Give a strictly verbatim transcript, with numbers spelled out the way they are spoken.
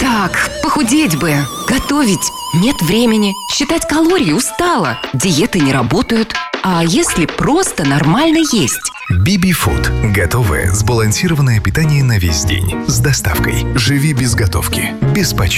Так, похудеть бы, готовить нет времени, считать калории устала, диеты не работают. А если просто нормально есть? би би Food. Готовое, сбалансированное питание на весь день. С доставкой. Живи без готовки. Без почем.